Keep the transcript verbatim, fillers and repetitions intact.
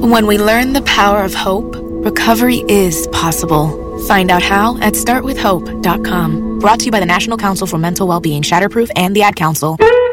When we learn the power of hope, recovery is possible. Find out how at start with hope dot com. Brought to you by the National Council for Mental Wellbeing, Shatterproof, and the Ad Council.